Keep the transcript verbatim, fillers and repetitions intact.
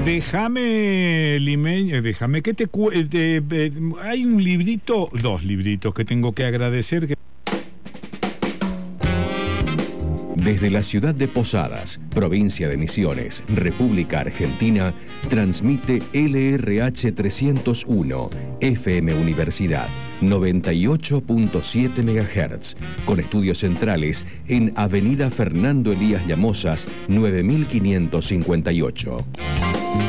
Déjame, Limeño, déjame que te, cu te, eh, hay un librito, dos libritos que tengo que agradecer. Que... Desde la ciudad de Posadas, provincia de Misiones, República Argentina, transmite L R H trescientos uno, F M Universidad, noventa y ocho punto siete megahertz, con estudios centrales en Avenida Fernando Elías Llamosas, nueve mil quinientos cincuenta y ocho.